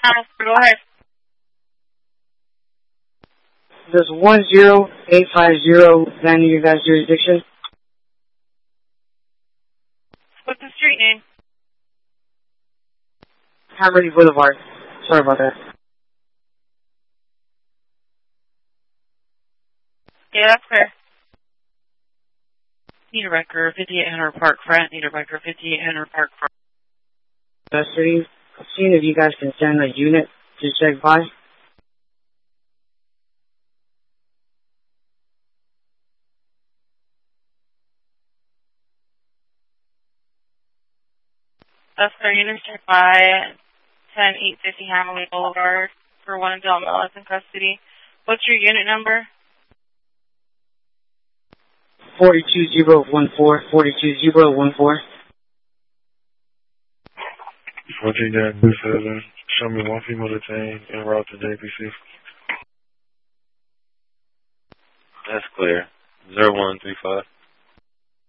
Go ahead. Does 10850 land in your guys' jurisdiction? What's the street name? Haverty Boulevard. Sorry about that. Yeah, that's clear. Need a record, 5800 Park Front. Need a record, 5800 Park Front. Custody. Seeing if you guys can send a unit to check by. That's clear. Unit check by 10850 Hamilton Boulevard for one adult male that's in custody. What's your unit number? 42014. 42014. 14-27. Show me one female detained en route to JPC. That's clear. 0135.